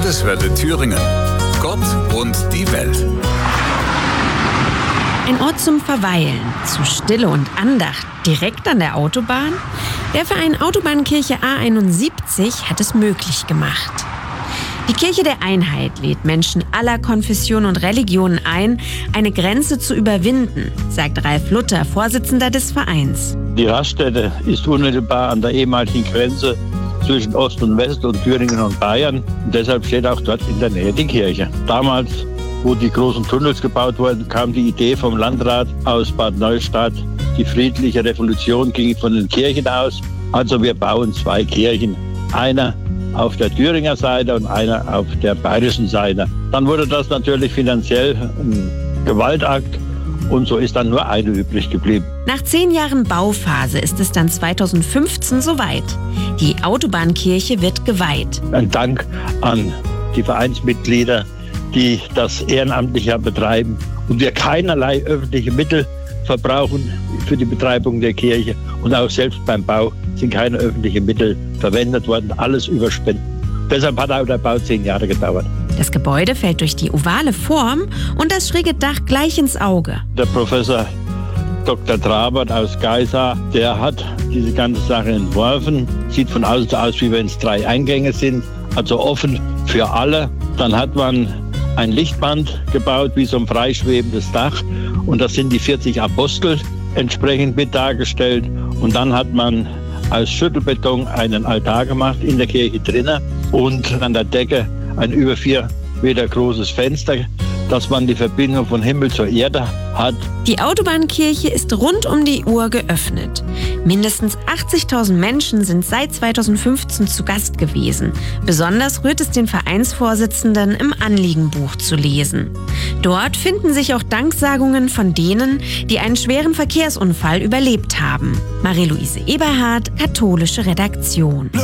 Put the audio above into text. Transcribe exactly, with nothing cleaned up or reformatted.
Landeswelle Thüringen. Gott und die Welt. Ein Ort zum Verweilen, zu Stille und Andacht, direkt an der Autobahn? Der Verein Autobahnkirche A einundsiebzig hat es möglich gemacht. Die Kirche der Einheit lädt Menschen aller Konfessionen und Religionen ein, eine Grenze zu überwinden, sagt Ralf Luther, Vorsitzender des Vereins. Die Raststätte ist unmittelbar an der ehemaligen Grenze zwischen Ost und West und Thüringen und Bayern. Und deshalb steht auch dort in der Nähe die Kirche. Damals, wo die großen Tunnels gebaut wurden, kam die Idee vom Landrat aus Bad Neustadt. Die friedliche Revolution ging von den Kirchen aus. Also wir bauen zwei Kirchen. Einer auf der Thüringer Seite und einer auf der bayerischen Seite. Dann wurde das natürlich finanziell ein Gewaltakt und so ist dann nur eine übrig geblieben. Nach zehn Jahren Bauphase ist es dann zweitausendfünfzehn soweit. Die Autobahnkirche wird geweiht. Ein Dank an die Vereinsmitglieder, die das ehrenamtlich betreiben und wir keinerlei öffentliche Mittel verbrauchen für die Betreibung der Kirche und auch selbst beim Bau sind keine öffentlichen Mittel verwendet worden, alles über Spenden. Deshalb hat auch der Bau zehn Jahre gedauert. Das Gebäude fällt durch die ovale Form und das schräge Dach gleich ins Auge. Der Professor Doktor Trabert aus Geisa, der hat diese ganze Sache entworfen. Sieht von außen so aus, wie wenn es drei Eingänge sind, also offen für alle. Dann hat man ein Lichtband gebaut, wie so ein freischwebendes Dach. Und das sind die vierzig Apostel entsprechend mit dargestellt. Und dann hat man aus Schüttelbeton einen Altar gemacht in der Kirche drinnen und an der Decke ein über vier Meter großes Fenster, dass man die Verbindung von Himmel zur Erde hat. Die Autobahnkirche ist rund um die Uhr geöffnet. Mindestens achtzigtausend Menschen sind seit zweitausendfünfzehn zu Gast gewesen. Besonders rührt es den Vereinsvorsitzenden, im Anliegenbuch zu lesen. Dort finden sich auch Danksagungen von denen, die einen schweren Verkehrsunfall überlebt haben. Marie-Louise Eberhardt, katholische Redaktion.